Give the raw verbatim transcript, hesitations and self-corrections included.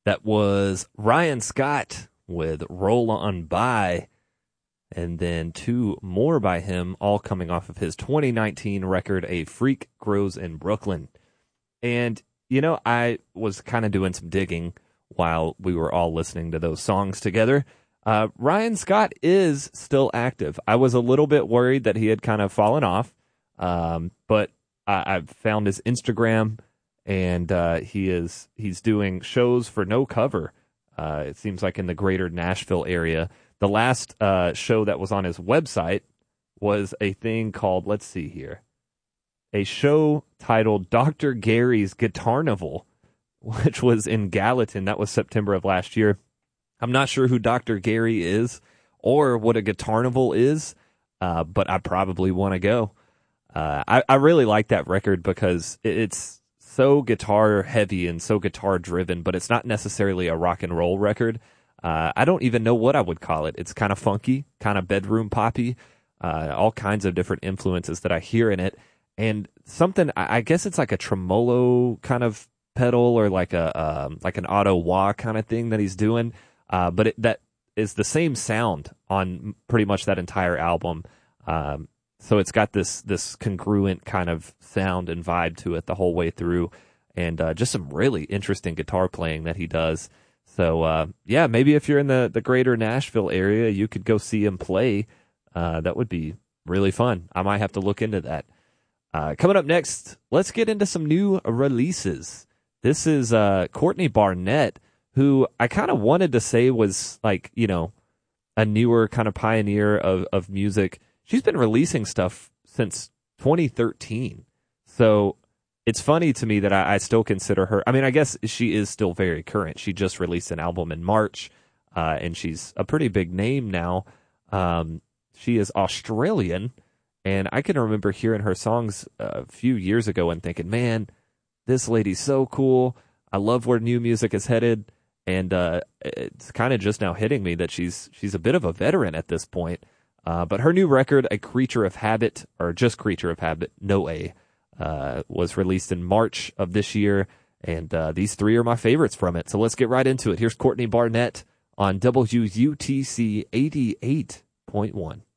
That was Ryan Scott with Roll On By, and then two more by him, all coming off of his twenty nineteen record, A Freak Grows in Brooklyn. And, you know, I was kind of doing some digging while we were all listening to those songs together. Uh, Ryan Scott is still active. I was a little bit worried that he had kind of fallen off, um, but I, I've found his Instagram, and uh, he is he's doing shows for no cover. Uh, it seems like in the greater Nashville area. The last uh, show that was on his website was a thing called, let's see here, a show titled Doctor Gary's Guitarnival, which was in Gallatin. That was September of last year. I'm not sure who Doctor Gary is or what a Guitarnival is, uh, but I probably want to go. Uh, I, I really like that record because it's so guitar heavy and so guitar driven, but it's not necessarily a rock and roll record. Uh, I don't even know what I would call it. It's kind of funky, kind of bedroom poppy, uh, all kinds of different influences that I hear in it. And something, I guess it's like a tremolo kind of pedal or like a um, like an auto wah kind of thing that he's doing. Uh, but it, that is the same sound on pretty much that entire album. Um, so it's got this this congruent kind of sound and vibe to it the whole way through, and uh, just some really interesting guitar playing that he does. So uh, yeah, maybe if you're in the, the greater Nashville area, you could go see him play. Uh, that would be really fun. I might have to look into that. Uh, coming up next, let's get into some new releases. This is uh, Courtney Barnett, who I kind of wanted to say was like, you know, a newer kind of pioneer of, of music. She's been releasing stuff since twenty thirteen. So it's funny to me that I, I still consider her. I mean, I guess she is still very current. She just released an album in March, uh, and she's a pretty big name now. Um, she is Australian, and I can remember hearing her songs a few years ago and thinking, man, this lady's so cool. I love where new music is headed. And uh, it's kind of just now hitting me that she's she's a bit of a veteran at this point. Uh, but her new record, A Creature of Habit, or just Creature of Habit, no A, uh, was released in March of this year. And uh, these three are my favorites from it. So let's get right into it. Here's Courtney Barnett on W U T C eighty-eight point one.